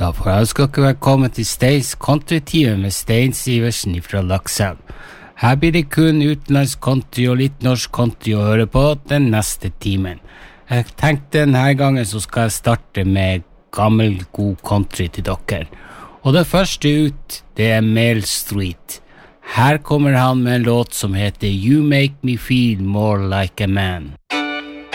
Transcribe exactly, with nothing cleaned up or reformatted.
Da får jeg ønske dere velkommen til Steins country-time med Stein Siversen fra Lakselv. Her blir det kun utenlandsk country og litt norsk country å høre på den neste timen. Jeg tenkte denne gangen så skal jeg starte med gammel, god country til dere. Og det første ut, det er Mel Street. Her kommer han med en låt som heter You Make Me Feel More Like a Man.